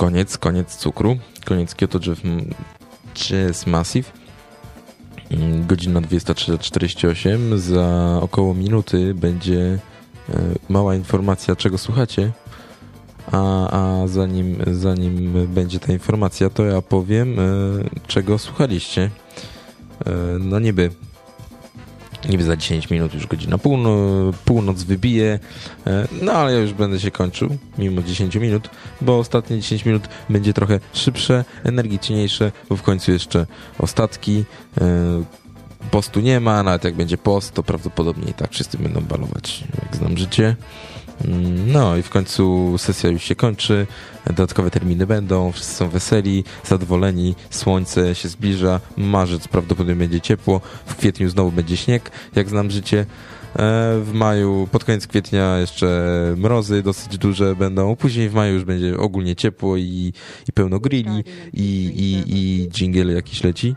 koniec cukru, koniec Kyoto Jazz Massive. Godzina 23:48. Za około minuty będzie mała informacja, czego słuchacie. A zanim będzie ta informacja, to ja powiem, czego słuchaliście. No niby za 10 minut już godzina północ wybije, no ale ja już będę się kończył mimo 10 minut, bo ostatnie 10 minut będzie trochę szybsze, energiczniejsze, bo w końcu jeszcze ostatki. Postu nie ma, nawet jak będzie post, to prawdopodobnie i tak wszyscy będą balować, jak znam życie. No i w końcu sesja już się kończy, dodatkowe terminy będą, wszyscy są weseli, zadowoleni, słońce się zbliża, marzec prawdopodobnie będzie ciepło, w kwietniu znowu będzie śnieg, jak znam życie. W maju, pod koniec kwietnia jeszcze mrozy dosyć duże będą, później w maju już będzie ogólnie ciepło i pełno grilli i dżingiel jakiś leci.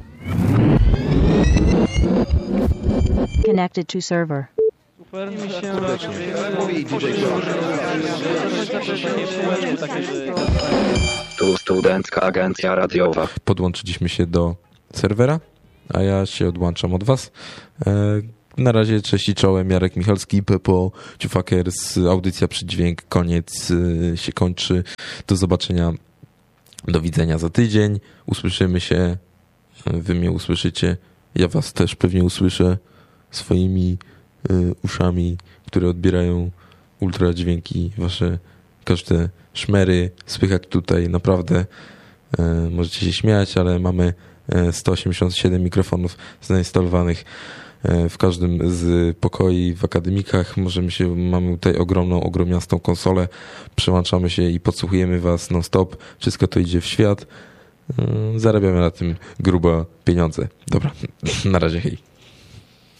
Connected to server. Tu Studencka Agencja Radiowa. Podłączyliśmy się do serwera, a ja się odłączam od was. Na razie cześć i czołem, Jarek Michalski, Pepo, Ciufakers, audycja Przydźwięk, koniec się kończy. Do zobaczenia, do widzenia za tydzień. Usłyszymy się, wy mnie usłyszycie, ja was też pewnie usłyszę swoimi uszami, które odbierają ultradźwięki, wasze każde szmery, słychać tutaj naprawdę. Możecie się śmiać, ale mamy 187 mikrofonów zainstalowanych w każdym z pokoi w akademikach. Mamy tutaj ogromniastą konsolę, przełączamy się i podsłuchujemy was non stop. Wszystko to idzie w świat. Zarabiamy na tym grube pieniądze. Dobra, na razie, hej.